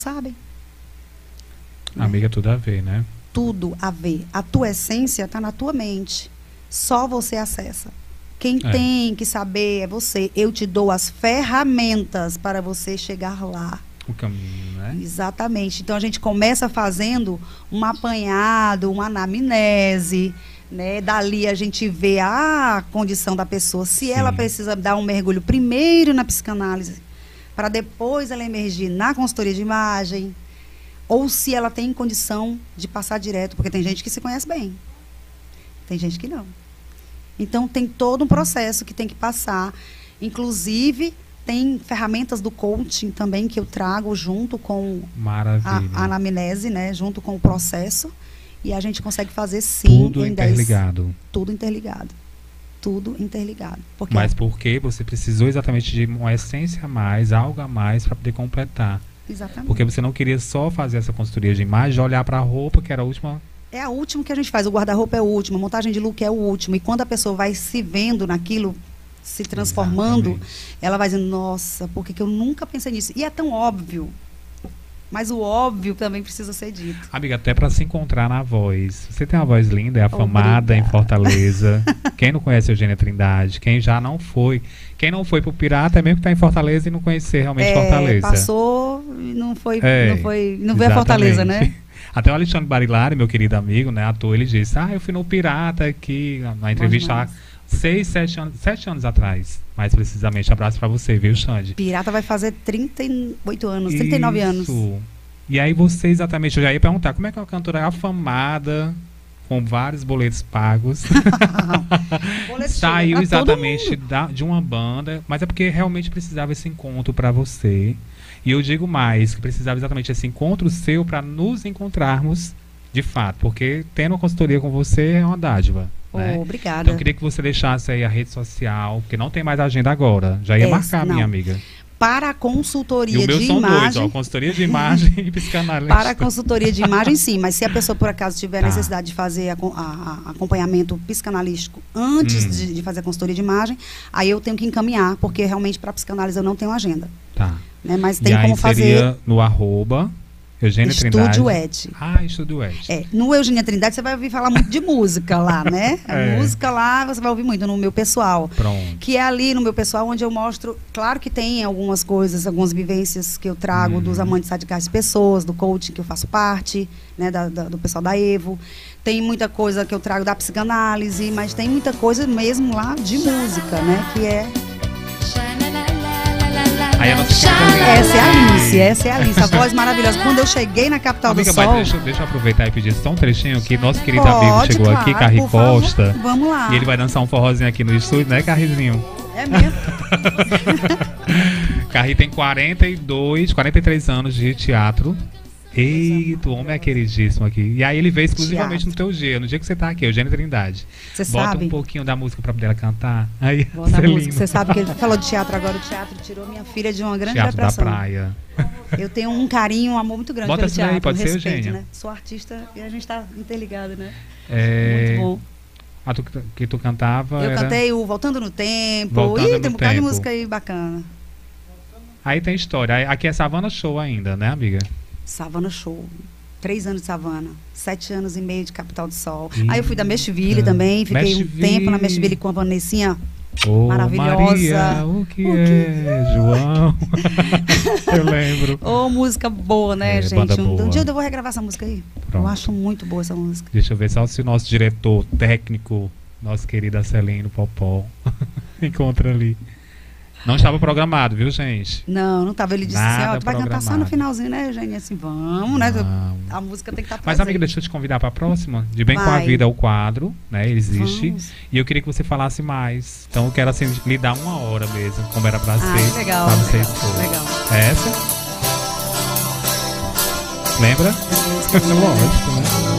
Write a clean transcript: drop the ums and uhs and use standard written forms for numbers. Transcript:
sabem. Amiga, tudo a ver, né? Tudo a ver. A tua essência está na tua mente. Só você acessa. Quem tem que saber é você. Eu te dou as ferramentas para você chegar lá. O caminho, né? Exatamente. Então a gente começa fazendo um apanhado, uma anamnese, né? Dali a gente vê a condição da pessoa. Se ela precisa dar um mergulho primeiro na psicanálise, para depois ela emergir na consultoria de imagem, ou se ela tem condição de passar direto, porque tem gente que se conhece bem, tem gente que não. Então tem todo um processo que tem que passar, inclusive tem ferramentas do coaching também que eu trago junto com a anamnese, né, junto com o processo, e a gente consegue fazer sim tudo em interligado. Tudo interligado. Tudo interligado. Mas porque você precisou exatamente de uma essência a mais, algo a mais para poder completar. Exatamente. Porque você não queria só fazer essa consultoria de imagem, olhar para a roupa, que era a última. É a última que a gente faz. O guarda-roupa é o último, a montagem de look é o último. E quando a pessoa vai se vendo naquilo, se transformando, ela vai dizendo, nossa, por que eu nunca pensei nisso? E é tão óbvio. Mas o óbvio também precisa ser dito. Amiga, até para se encontrar na voz. Você tem uma voz linda, é afamada em Fortaleza. Quem não conhece a Eugênia Trindade, quem já não foi. Quem não foi pro Pirata é mesmo que tá em Fortaleza e não conhecer realmente Fortaleza. Passou e não veio a Fortaleza, né? Até o Alexandre Barilari, meu querido amigo, né, ator, ele disse, eu fui no Pirata aqui, na entrevista lá, 7 anos atrás. Mais precisamente, abraço pra você, viu, Xande? Pirata vai fazer 38 anos, 39 anos. E aí você exatamente, eu já ia perguntar, como é que uma cantora afamada, com vários boletos pagos, saiu exatamente de uma banda, mas é porque realmente precisava esse encontro pra você. E eu digo mais, que precisava exatamente esse encontro seu para nos encontrarmos de fato, porque tendo uma consultoria com você é uma dádiva. Né? Obrigada. Então eu queria que você deixasse aí a rede social, porque não tem mais agenda agora. Já ia marcar, minha amiga. Para a consultoria e o meu de são imagem. Dois, consultoria de imagem e psicanalista. Para a consultoria de imagem, sim, mas se a pessoa por acaso tiver necessidade de fazer acompanhamento psicanalístico antes de fazer a consultoria de imagem, aí eu tenho que encaminhar, porque realmente para a psicanálise eu não tenho agenda. Tá. Né? Mas tem e como aí fazer. Seria no @ Eugênia Trindade. Estúdio Ed. Estúdio Ed. No Eugênia Trindade você vai ouvir falar muito de música lá, né? A música lá você vai ouvir muito no meu pessoal. Pronto. Que é ali no meu pessoal onde eu mostro, claro que tem algumas coisas, algumas vivências que eu trago dos amantes radicais de pessoas, do coaching que eu faço parte, né, do pessoal da Evo. Tem muita coisa que eu trago da psicanálise, mas tem muita coisa mesmo lá de música, né? Que é... Essa é a Alice, a voz maravilhosa. Quando eu cheguei na Capital do Sol... Deixa eu aproveitar e pedir só um trechinho que nosso querido amigo chegou aqui, Carri Costa. Vamos lá. E ele vai dançar um forrozinho aqui no estúdio, né, Carrizinho? É mesmo? Carri tem 43 anos de teatro. Eita, o homem é queridíssimo aqui. E aí ele veio exclusivamente no teu dia, no dia que você tá aqui, Eugênia Trindade. Você Bota sabe? Um pouquinho da música pra poder ela cantar. Aí, você sabe que ele falou de teatro agora. O teatro tirou minha filha de uma grande depressão. Da praia. Eu tenho um carinho, um amor muito grande pelo teatro. Aí, pode ser, respeito, Eugênia. Né? Sou artista e a gente tá interligado, né? Muito bom. Que tu cantava? Eu cantei o Voltando no Tempo. Tem um bocado de música aí bacana. Aí tem história. Aqui é Savana Show ainda, né, amiga? Savana Show. 3 anos de Savana. 7 anos e meio de Capital do Sol. Aí eu fui da Meshville também. Fiquei um tempo na Meshville com a Vanessinha. Maravilhosa. Maria, o que é, João? Eu lembro. Música boa, né, gente? Um dia eu vou regravar essa música aí. Pronto. Eu acho muito boa essa música. Deixa eu ver só se o nosso diretor técnico, nosso querido Acelino Popó, encontra ali. Não estava programado, viu, gente? Não estava. Ele disse assim, tu vai cantar só no finalzinho, né, Eugênia? Assim, vamos, né? A música tem que estar presente. Mas, amiga, deixa eu te convidar para a próxima. De Bem com a Vida é o quadro, né? Ele existe. Vamos. E eu queria que você falasse mais. Então, eu quero, assim, lhe dar 1 hora mesmo, como era para ser. Legal. Pra você expor. Legal. É essa? Lembra? Lógico, né?